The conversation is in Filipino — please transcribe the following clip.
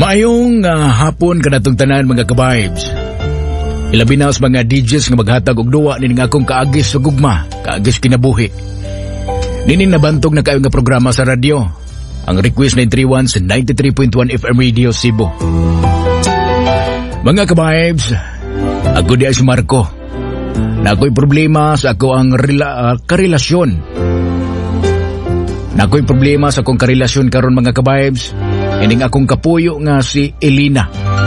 Maayong hapon kanatong tanan mga ka-vibes. Ilabi na sa mga DJs nga maghatag og duwa nining akong kaagis sa gugma, kaagis kinabuhi. Nining nabantog na kayo nga programa sa radyo. Ang request na 31 sa 93.1 FM Radio Cebu. Mga ka-vibes, ako di ay si Marco. Na ako'y problema sa ako ang karelasyon. Na ako'y problema sa akong karelasyon karon mga ka-vibes. Ining akong kapuyo nga si Elina.